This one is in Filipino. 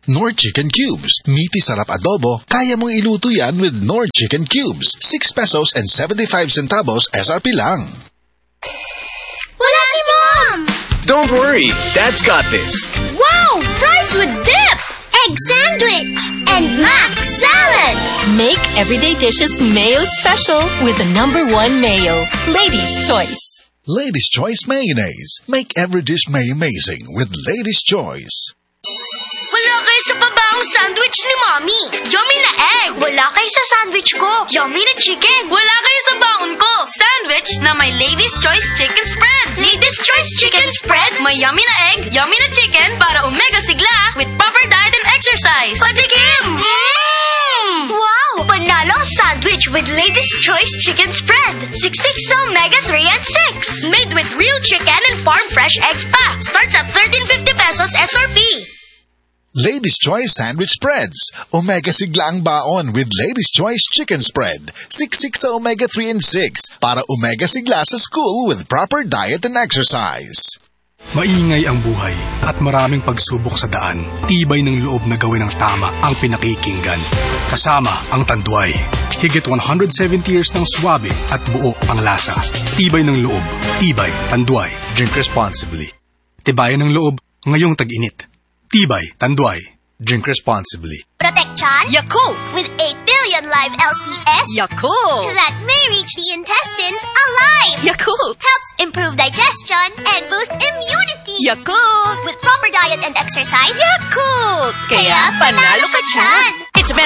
Knorr Chicken Cubes. Meaty sarap adobo, kaya mong iluto yan with Knorr Chicken Cubes. 6 pesos and 75 centavos SRP lang. Wala si Mom! Don't worry, Dad's got this. Wow! Fries with dip! Egg sandwich! And mac salad! Make everyday dishes mayo special with the #1 mayo. Ladies' Choice. Ladies' Choice Mayonnaise. Make every dish may amazing with Ladies' Choice. Wala kayo sa pabaong sandwich ni Mommy. Yummy na egg. Wala kayo sa sandwich ko. Yummy na chicken. Wala kayo sa baon ko. Sandwich na may Ladies' Choice Chicken Spread. Ladies' Choice Chicken Spread? May yummy na egg, yummy na chicken para omega sigla with proper diet and exercise. Patikim! Wow! Panalo ang sandwich with Ladies' Choice Chicken Spread. 66 omega-3 and 6. Made with real chicken and farm-fresh eggs pa. Starts at 13.50 pesos SRP. Ladies' Choice Sandwich Spreads. Omega sigla ang baon with Ladies' Choice Chicken Spread. 66 sa omega-3 and 6 para omega sigla sa school with proper diet and exercise. Maingay ang buhay at maraming pagsubok sa daan. Tibay ng loob na gawin ang tama ang pinakikinggan. Kasama ang Tanduay. Higit 170 years ng swabe at buo ang lasa. Tibay ng loob. Tibay, Tanduay. Drink responsibly. Tibayan ng loob ngayong tag-init. Tibay, Tanduay. Drink responsibly. Protect Chan Yakult! with 8 billion live LCS Yakult! that may reach the intestines alive. Yakult! Helps improve digestion and boost immunity. Yakult! With proper diet and exercise. Yakult! Kaya panalo ka, Chan! It's